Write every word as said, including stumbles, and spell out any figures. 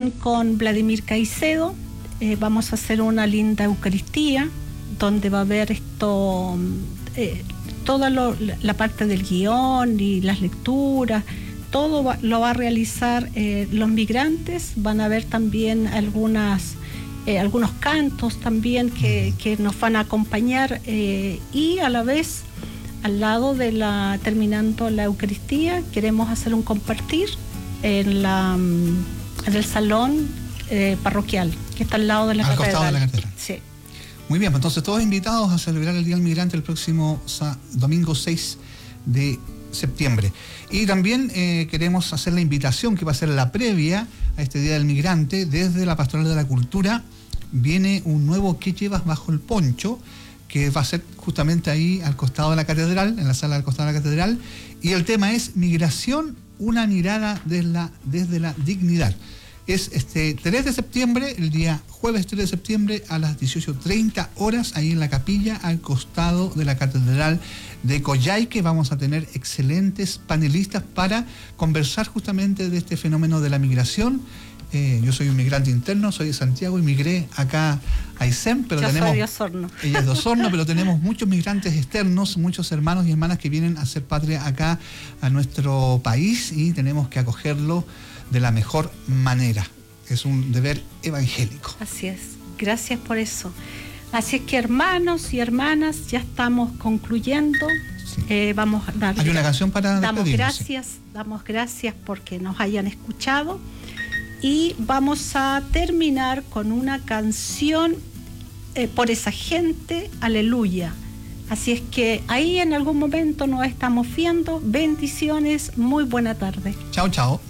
también con Vladimir Caicedo. Eh, vamos a hacer una linda Eucaristía, donde va a haber esto, eh, toda lo, la parte del guión y las lecturas, todo va, lo va a realizar eh, los migrantes. Van a haber también algunas, eh, algunos cantos también que, que nos van a acompañar eh, y a la vez, al lado de la, terminando la Eucaristía, queremos hacer un compartir en, la, en el salón eh, parroquial, que está al lado de la al catedral. Costado de la catedral. Sí. Muy bien, pues entonces todos invitados a celebrar el Día del Migrante el próximo domingo seis de septiembre. Y también eh, queremos hacer la invitación que va a ser la previa a este Día del Migrante. Desde la Pastoral de la Cultura viene un nuevo ¿Qué llevas bajo el poncho?, que va a ser justamente ahí al costado de la catedral, en la sala al costado de la catedral, y el tema es Migración, una mirada desde la, desde la dignidad. Es este tres de septiembre, el día jueves tres de septiembre a las dieciocho treinta horas, ahí en la capilla al costado de la catedral de Coyhaique. Vamos a tener excelentes panelistas para conversar justamente de este fenómeno de la migración. Eh, yo soy un migrante interno, soy de Santiago y migré acá a Aysén, pero yo tenemos... soy de Osorno. Ella es de Osorno, pero tenemos muchos migrantes externos, muchos hermanos y hermanas que vienen a hacer patria acá a nuestro país y tenemos que acogerlo de la mejor manera. Es un deber evangélico. Así es, gracias por eso. Así es que, hermanos y hermanas, ya estamos concluyendo. Sí. Eh, vamos a dar... Hay una canción para damos despedirnos. Gracias, sí. Damos gracias porque nos hayan escuchado. Y vamos a terminar con una canción eh, por esa gente, aleluya. Así es que ahí en algún momento nos estamos viendo. Bendiciones, muy buena tarde. Chao, chao.